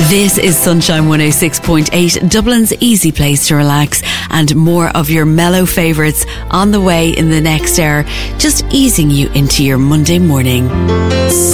This is Sunshine 106.8, Dublin's easy place to relax, and more of your mellow favourites on the way in the next hour, just easing you into your Monday morning.